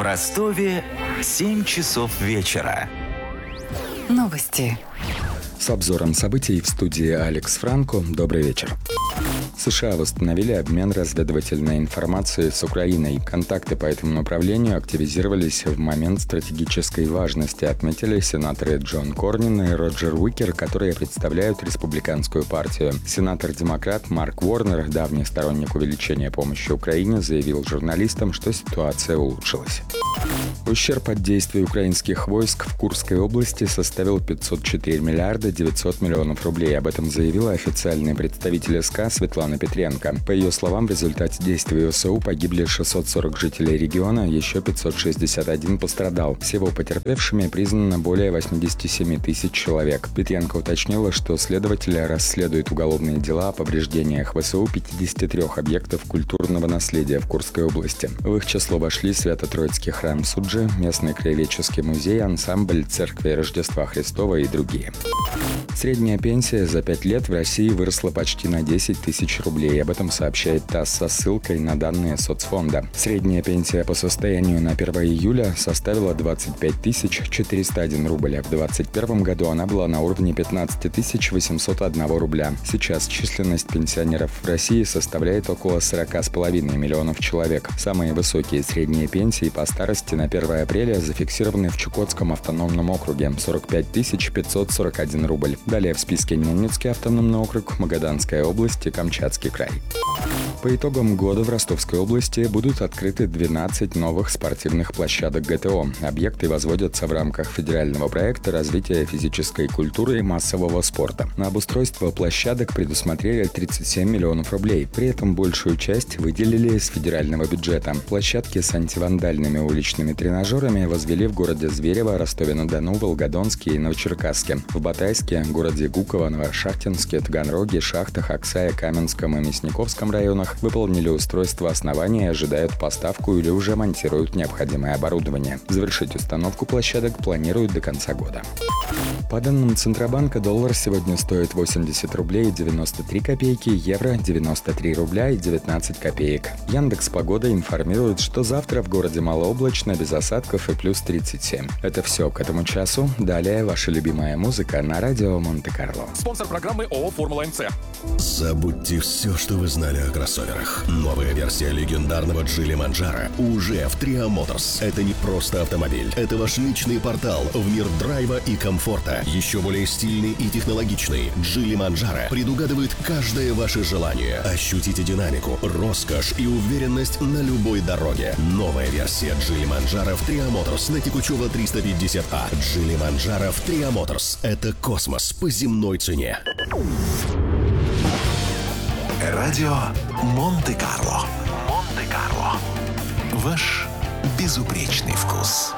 Ростове 7 часов вечера. Новости. С обзором событий в студии Алекс Франко. Добрый вечер. США восстановили обмен разведывательной информацией с Украиной. Контакты по этому направлению активизировались в момент стратегической важности, отметили сенаторы Джон Корнин и Роджер Уикер, которые представляют республиканскую партию. Сенатор-демократ Марк Уорнер, давний сторонник увеличения помощи Украине, заявил журналистам, что ситуация улучшилась. Ущерб от действий украинских войск в Курской области составил 504 миллиарда 900 миллионов рублей. Об этом заявила официальный представитель СК Светлана Петренко. По ее словам, в результате действий ВСУ погибли 640 жителей региона, еще 561 пострадал. Всего потерпевшими признано более 87 тысяч человек. Петренко уточнила, что следователи расследуют уголовные дела о повреждениях ВСУ 53 объектов культурного наследия в Курской области. В их число вошли Свято-Троицкий храм Суджи, местный краеведческий музей, ансамбль Церкви Рождества Христова и другие. Средняя пенсия за 5 лет в России выросла почти на 10 тысяч рублей. Об этом сообщает ТАСС со ссылкой на данные соцфонда. Средняя пенсия по состоянию на 1 июля составила 25 401 рубль, а в 2021 году она была на уровне 15 801 рубля. Сейчас численность пенсионеров в России составляет около 40,5 миллионов человек. Самые высокие средние пенсии по старости на 1 апреля зафиксированы в Чукотском автономном округе – 45 541 рубль. Далее в списке Ненецкий автономный округ, Магаданская область и Камчатский край. По итогам года в Ростовской области будут открыты 12 новых спортивных площадок ГТО. Объекты возводятся в рамках федерального проекта развития физической культуры и массового спорта. На обустройство площадок предусмотрели 37 миллионов рублей. При этом большую часть выделили из федерального бюджета. Площадки с антивандальными уличными тренажерами возвели в городе Зверево, Ростове-на-Дону, Волгодонске и Новочеркасске. В Батайске, городе Гуково, Новошахтинске, Таганроге, Шахтах, Аксае, Каменском и Мясниковском районах выполнили устройство основания и ожидают поставку или уже монтируют необходимое оборудование. Завершить установку площадок планируют до конца года. По данным Центробанка, доллар сегодня стоит 80 рублей 93 копейки, евро 93 рубля и 19 копеек. Яндекс.Погода информирует, что завтра в городе малооблачно, без осадков и плюс 37. Это все к этому часу. Далее ваша любимая музыка на радио Монте-Карло. Спонсор программы ООО «Формула МЦ». Забудьте все, что вы знали о кроссоверах. Новая версия легендарного Geely Manjaro уже в Tria Motors. Это не просто автомобиль. Это ваш личный портал в мир драйва и комфорта. Еще более стильный и технологичный Geely Manjaro предугадывает каждое ваше желание. Ощутите динамику, роскошь и уверенность на любой дороге. Новая версия Geely Manjaro в Tria Motors на Текучева 350А. Geely Manjaro в Tria Motors. Это космос по земной цене. Радио Монте-Карло. Монте-Карло. Ваш безупречный вкус.